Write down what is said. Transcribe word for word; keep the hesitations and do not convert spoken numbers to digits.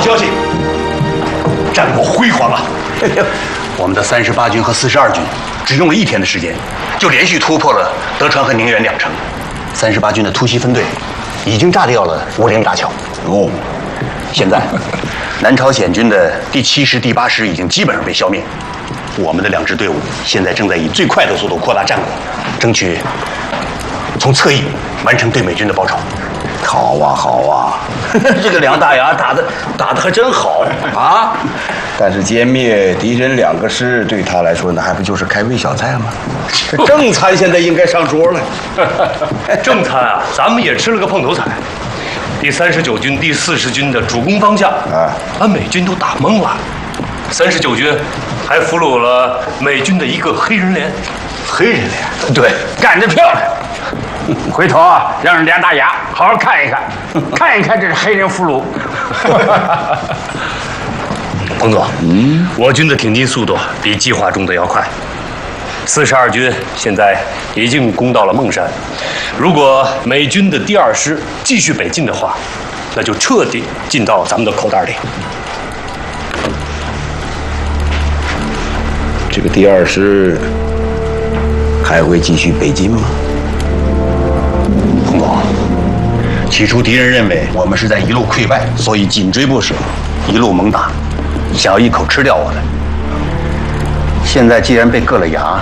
消息，战果辉煌啊！我们的三十八军和四十二军只用了一天的时间，就连续突破了德川和宁远两城。三十八军的突袭分队已经炸掉了五陵大桥。哦，现在南朝鲜军的第七师、第八师已经基本上被消灭。我们的两支队伍现在正在以最快的速度扩大战果，争取从侧翼完成对美军的包抄。 好啊，好啊， 这个梁大牙打的打的还真好啊！ 但是歼灭敌人两个师，对他来说，那还不就是开胃小菜吗？正餐现在应该上桌了。 正餐啊，咱们也吃了个碰头彩。第三十九军、第四十军的主攻方向啊，把美军都打懵了。三十九军还俘虏了美军的一个黑人连。 黑人连？ 对，干得漂亮！回头啊，让梁大牙好好看一看，看一看这是黑人俘虏。 彭总，嗯，我军的挺进速度比计划中的要快。四十二军现在已经攻到了孟山，如果美军的第二师继续北进的话，那就彻底进到咱们的口袋里。 这个第二师还会继续北进吗？ 彭总，起初敌人认为我们是在一路溃败，所以紧追不舍，一路猛打，想要一口吃掉我们。现在既然被硌了牙，